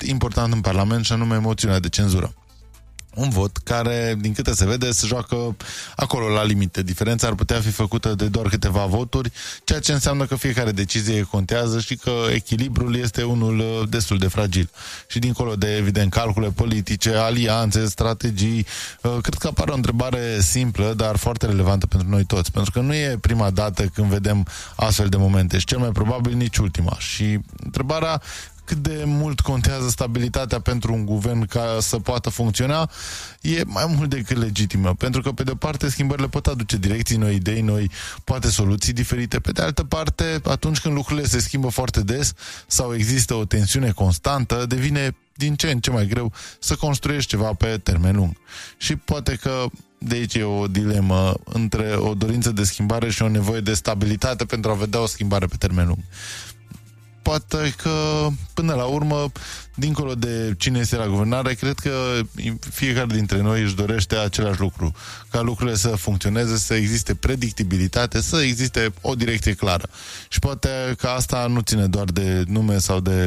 important în Parlament și anume moțiunea de cenzură. Un vot care, din câte se vede, se joacă acolo la limite. Diferența ar putea fi făcută de doar câteva voturi, ceea ce înseamnă că fiecare decizie contează și că echilibrul este unul destul de fragil. Și dincolo de, evident, calcule politice, alianțe, strategii, cred că apare o întrebare simplă, dar foarte relevantă pentru noi toți. Pentru că nu e prima dată când vedem astfel de momente și cel mai probabil nici ultima. Și întrebarea: cât de mult contează stabilitatea pentru un guvern ca să poată funcționa, e mai mult decât legitimă. Pentru că, pe de-o parte, schimbările pot aduce direcții noi, idei noi, poate soluții diferite. Pe de altă parte, atunci când lucrurile se schimbă foarte des sau există o tensiune constantă, devine din ce în ce mai greu să construiești ceva pe termen lung. Și poate că de aici e o dilemă între o dorință de schimbare și o nevoie de stabilitate pentru a vedea o schimbare pe termen lung. Poate că, până la urmă, dincolo de cine este la guvernare, cred că fiecare dintre noi își dorește același lucru. Ca lucrurile să funcționeze, să existe predictibilitate, să existe o direcție clară. Și poate că asta nu ține doar de nume sau de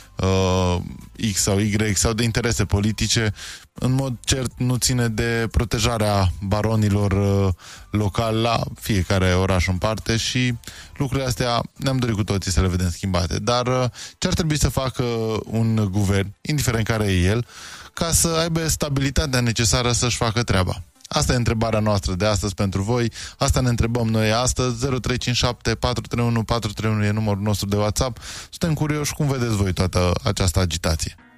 X sau Y sau de interese politice. În mod cert nu ține de protejarea baronilor locali la fiecare oraș în parte și lucrurile astea ne-am dorit cu toții să le vedem schimbate. Dar ce ar trebui să facă un guvern, indiferent care e el, ca să aibă stabilitatea necesară să-și facă treaba? Asta e întrebarea noastră de astăzi pentru voi. Asta ne întrebăm noi astăzi. 0357 431 431 e numărul nostru de WhatsApp. Suntem curioși cum vedeți voi toată această agitație.